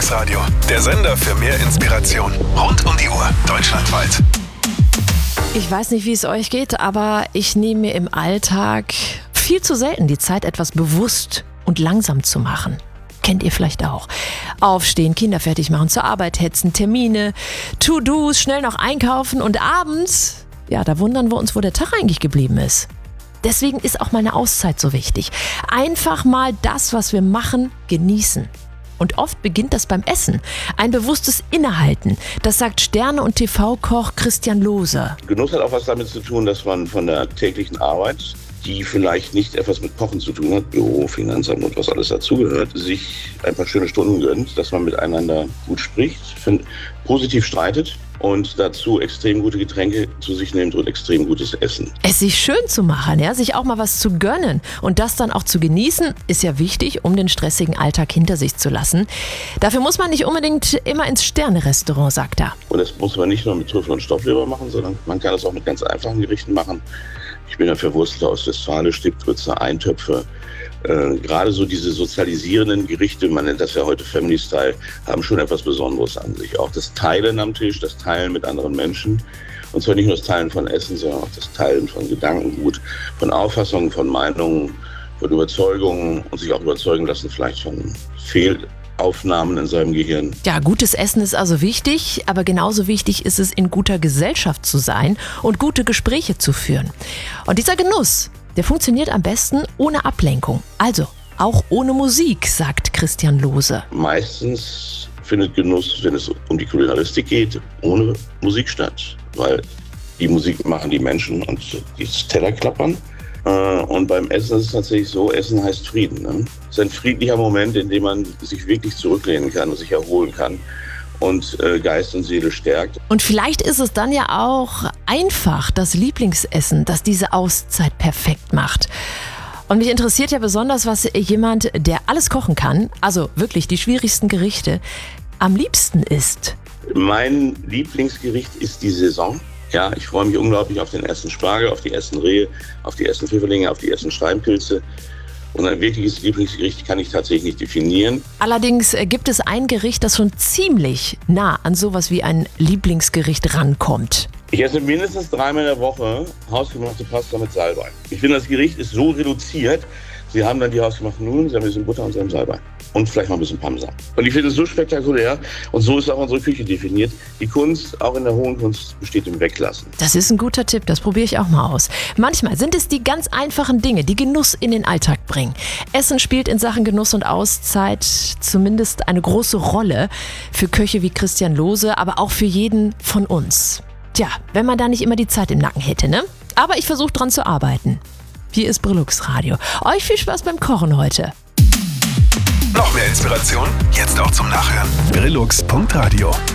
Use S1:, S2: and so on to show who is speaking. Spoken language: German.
S1: Brillux Radio, der Sender für mehr Inspiration. Rund um die Uhr, deutschlandweit.
S2: Ich weiß nicht, wie es euch geht, aber ich nehme mir im Alltag viel zu selten die Zeit, etwas bewusst und langsam zu machen. Kennt ihr vielleicht auch. Aufstehen, Kinder fertig machen, zur Arbeit hetzen, Termine, To-Dos, schnell noch einkaufen und abends, ja, da wundern wir uns, wo der Tag eigentlich geblieben ist. Deswegen ist auch mal eine Auszeit so wichtig. Einfach mal das, was wir machen, genießen. Und oft beginnt das beim Essen. Ein bewusstes Innehalten. Das sagt Sterne- und TV-Koch Christian Lohse.
S3: Genuss hat auch was damit zu tun, dass man von der täglichen Arbeit, die vielleicht nicht etwas mit Kochen zu tun hat, Büro, Finanzamt und was alles dazugehört, sich ein paar schöne Stunden gönnt, dass man miteinander gut spricht, positiv streitet und dazu extrem gute Getränke zu sich nimmt und extrem gutes Essen.
S2: Es sich schön zu machen, ja, sich auch mal was zu gönnen und das dann auch zu genießen, ist ja wichtig, um den stressigen Alltag hinter sich zu lassen. Dafür muss man nicht unbedingt immer ins Sterne-Restaurant, sagt er.
S3: Und das muss man nicht nur mit Trüffel und Stoffleber machen, sondern man kann das auch mit ganz einfachen Gerichten machen. Ich bin ja für Würstler aus Westfalen, Stippgrütze, Eintöpfe. Gerade so diese sozialisierenden Gerichte, man nennt das ja heute Family Style, haben schon etwas Besonderes an sich. Auch das Teilen am Tisch, das Teilen mit anderen Menschen. Und zwar nicht nur das Teilen von Essen, sondern auch das Teilen von Gedankengut, von Auffassungen, von Meinungen, von Überzeugungen und sich auch überzeugen lassen vielleicht von Fehlaufnahmen in seinem Gehirn.
S2: Ja, gutes Essen ist also wichtig, aber genauso wichtig ist es, in guter Gesellschaft zu sein und gute Gespräche zu führen. Und dieser Genuss, der funktioniert am besten ohne Ablenkung. Also auch ohne Musik, sagt Christian Lohse.
S3: Meistens findet Genuss, wenn es um die Kulinaristik geht, ohne Musik statt. Weil die Musik machen die Menschen und die Teller klappern. Und beim Essen ist es tatsächlich so, Essen heißt Frieden. Ne? Es ist ein friedlicher Moment, in dem man sich wirklich zurücklehnen kann und sich erholen kann und Geist und Seele stärkt.
S2: Und vielleicht ist es dann ja auch einfach das Lieblingsessen, das diese Auszeit perfekt macht. Und mich interessiert ja besonders, was jemand, der alles kochen kann, also wirklich die schwierigsten Gerichte, am liebsten isst.
S3: Mein Lieblingsgericht ist die Saison. Ja, ich freue mich unglaublich auf den ersten Spargel, auf die ersten Rehe, auf die ersten Pfifferlinge, auf die ersten Steinpilze. Und ein wirkliches Lieblingsgericht kann ich tatsächlich nicht definieren.
S2: Allerdings gibt es ein Gericht, das schon ziemlich nah an sowas wie ein Lieblingsgericht rankommt.
S3: Ich esse mindestens 3-mal in der Woche hausgemachte Pasta mit Salbei. Ich finde, das Gericht ist so reduziert. Sie haben dann die hausgemachten Nudeln, Sie haben ein bisschen Butter und Sie haben Salbei. Und vielleicht noch ein bisschen Parmesan. Und ich finde es so spektakulär. Und so ist auch unsere Küche definiert. Die Kunst, auch in der hohen Kunst, besteht im Weglassen.
S2: Das ist ein guter Tipp, das probiere ich auch mal aus. Manchmal sind es die ganz einfachen Dinge, die Genuss in den Alltag bringen. Essen spielt in Sachen Genuss und Auszeit zumindest eine große Rolle für Köche wie Christian Lohse, aber auch für jeden von uns. Tja, wenn man da nicht immer die Zeit im Nacken hätte, ne? Aber ich versuche dran zu arbeiten. Hier ist Brillux Radio. Euch viel Spaß beim Kochen heute.
S1: Noch mehr Inspiration? Jetzt auch zum Nachhören. Brillux.radio